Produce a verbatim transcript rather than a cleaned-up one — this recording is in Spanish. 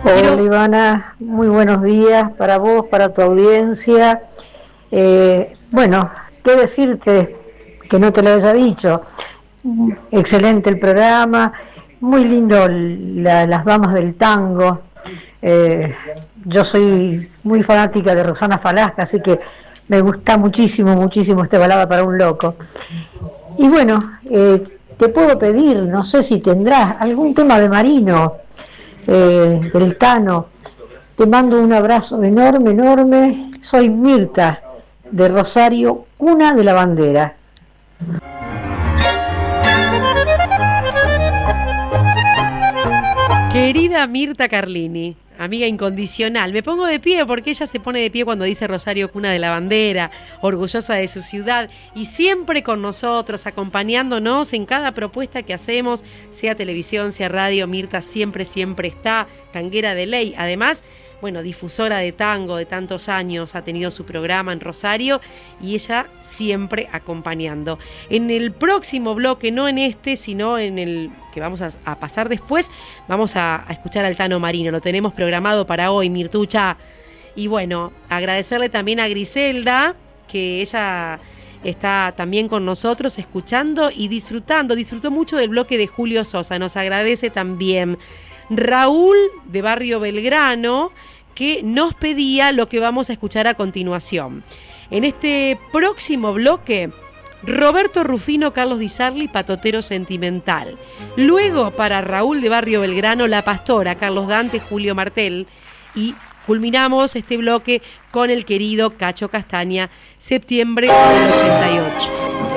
Hola Quiero... Ivana, muy buenos días para vos, para tu audiencia. Eh, bueno, qué decirte que no te lo haya dicho. Excelente el programa, muy lindo la, las damas del tango. Eh, yo soy muy fanática de Rosana Falasca, así que me gusta muchísimo, muchísimo este Balada para un loco. Y bueno, eh, te puedo pedir, no sé si tendrás algún tema de Marino, eh, del Tano. Te mando un abrazo enorme, enorme. Soy Mirta, de Rosario, Cuna de la Bandera. Querida Mirta Carlini, amiga incondicional, me pongo de pie porque ella se pone de pie cuando dice Rosario, Cuna de la Bandera, orgullosa de su ciudad y siempre con nosotros, acompañándonos en cada propuesta que hacemos, sea televisión, sea radio. Mirta siempre, siempre está, tanguera de ley. Además, bueno, difusora de tango de tantos años, ha tenido su programa en Rosario y ella siempre acompañando. En el próximo bloque, no en este, sino en el que vamos a, a pasar después, vamos a, a escuchar al Tano Marino. Lo tenemos programado para hoy, Mirtucha. Y bueno, agradecerle también a Griselda, que ella está también con nosotros escuchando y disfrutando. Disfrutó mucho del bloque de Julio Sosa, nos agradece también. Raúl, de Barrio Belgrano, que nos pedía lo que vamos a escuchar a continuación. En este próximo bloque, Roberto Rufino, Carlos Di Sarli, Patotero Sentimental. Luego, para Raúl de Barrio Belgrano, La Pastora, Carlos Dante, Julio Martel. Y culminamos este bloque con el querido Cacho Castaña, Septiembre del ochenta y ocho.